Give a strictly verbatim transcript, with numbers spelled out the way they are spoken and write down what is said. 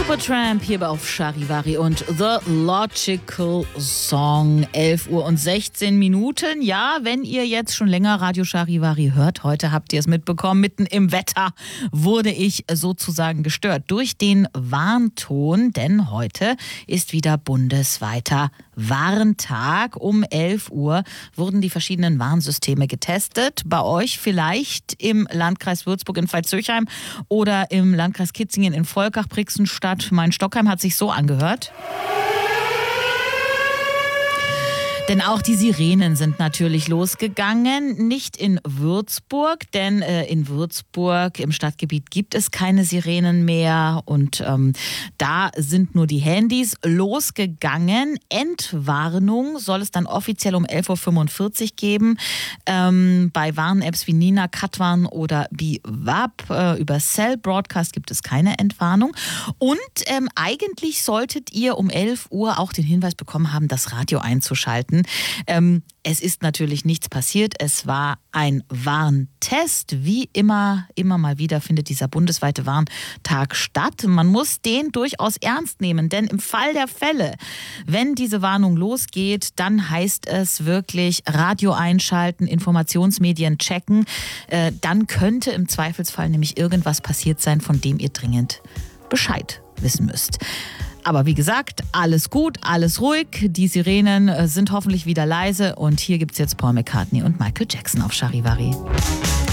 Supertramp hier auf Charivari und The Logical Song. elf Uhr und sechzehn Minuten. Ja, wenn ihr jetzt schon länger Radio Charivari hört, heute habt ihr es mitbekommen, mitten im Wetter wurde ich sozusagen gestört durch den Warnton, denn heute ist wieder bundesweiter Warntag. Um elf Uhr wurden die verschiedenen Warnsysteme getestet. Bei euch vielleicht im Landkreis Würzburg in Veitshöchheim oder im Landkreis Kitzingen in Volkach, Brixenstadt, Main-Stockheim hat sich so angehört. Denn auch die Sirenen sind natürlich losgegangen. Nicht in Würzburg, denn äh, in Würzburg im Stadtgebiet gibt es keine Sirenen mehr. Und ähm, da sind nur die Handys losgegangen. Entwarnung soll es dann offiziell um elf Uhr fünfundvierzig geben. Ähm, bei Warn-Apps wie Nina, Katwan oder Biwab. Äh, über Cell Broadcast gibt es keine Entwarnung. Und ähm, eigentlich solltet ihr um elf Uhr auch den Hinweis bekommen haben, das Radio einzuschalten. Ähm, es ist natürlich nichts passiert. Es war ein Warntest. Wie immer, immer mal wieder findet dieser bundesweite Warntag statt. Man muss den durchaus ernst nehmen, denn im Fall der Fälle, wenn diese Warnung losgeht, dann heißt es wirklich Radio einschalten, Informationsmedien checken. Äh, dann könnte im Zweifelsfall nämlich irgendwas passiert sein, von dem ihr dringend Bescheid wissen müsst. Aber wie gesagt, alles gut, alles ruhig. Die Sirenen sind hoffentlich wieder leise. Und hier gibt es jetzt Paul McCartney und Michael Jackson auf Charivari.